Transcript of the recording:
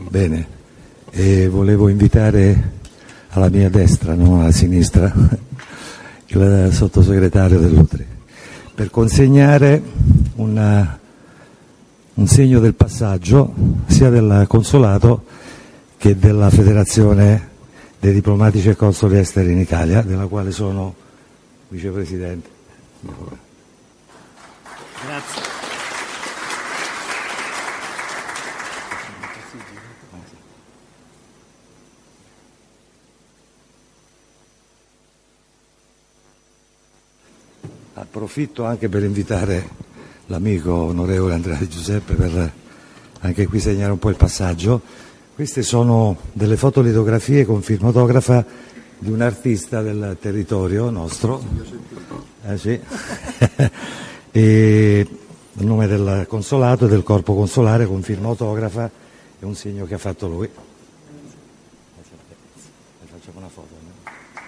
Bene, e volevo invitare alla mia destra, non alla sinistra, il sottosegretario Dell'Utri per consegnare un segno del passaggio sia del consolato che della Federazione dei diplomatici e consoli esteri in Italia, della quale sono vicepresidente. Grazie. Approfitto anche per invitare l'amico onorevole Andrea Di Giuseppe per anche qui segnare un po' il passaggio. Queste sono delle fotolitografie con firmotografa di un artista del territorio nostro, sì. E il nome del consolato e del corpo consolare con firmotografa e un segno che ha fatto lui. Facciamo una foto.